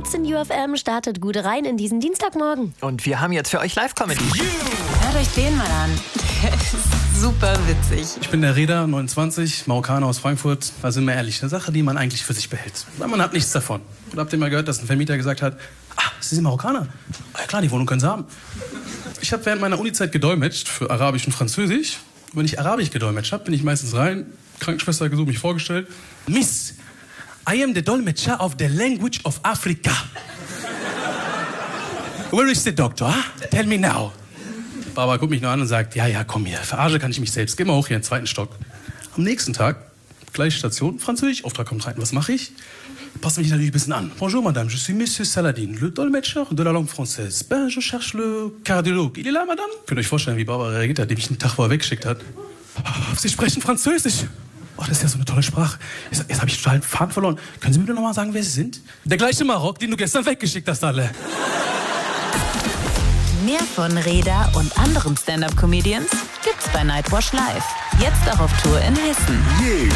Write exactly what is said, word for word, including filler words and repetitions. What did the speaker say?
siebzehn U F M startet gut rein in diesen Dienstagmorgen. Und wir haben jetzt für euch Live-Comedy. Hört euch den mal an. Der ist super witzig. Ich bin der Reda, neunundzwanzig, Marokkaner aus Frankfurt. Also immer ehrlich, eine Sache, die man eigentlich für sich behält. Weil man hat nichts davon. Und habt ihr mal gehört, dass ein Vermieter gesagt hat, ah, Sie sind Marokkaner? Ah, ja klar, die Wohnung können Sie haben. Ich habe während meiner Unizeit gedolmetscht für Arabisch und Französisch. Wenn ich Arabisch gedolmetscht habe, bin ich meistens rein, Krankenschwester gesucht, mich vorgestellt. Miss, I am the Dolmetscher of the language of Africa. Where is the doctor? Tell me now. Barbara guckt mich nur an und sagt, ja, ja, komm hier, verarsche kann ich mich selbst. Geh mal hoch hier in den zweiten Stock. Am nächsten Tag, gleiche Station, Französisch, Auftrag kommt rein. Was mache ich? Passe mich natürlich ein bisschen an. Bonjour, madame, je suis monsieur Saladin, le dolmetscher de la langue française. Ben, je cherche le cardiologue. Il est là, madame? Könnt ihr euch vorstellen, wie Barbara reagiert hat, die mich einen Tag vorher weggeschickt hat. Sie sprechen Französisch. Oh, das ist ja so eine tolle Sprache. Jetzt, jetzt habe ich total den Faden verloren. Können Sie mir bitte noch mal sagen, wer Sie sind? Der gleiche Marok, den du gestern weggeschickt hast, alle. Mehr von Reda und anderen Stand-Up-Comedians gibt's bei Nightwash Live. Jetzt auch auf Tour in Hessen. Yeah.